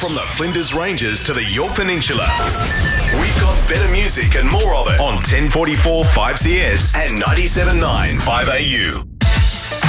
From the Flinders Ranges to the Yorke Peninsula, we've got better music and more of it on 1044 5CS and 97.9 5AU.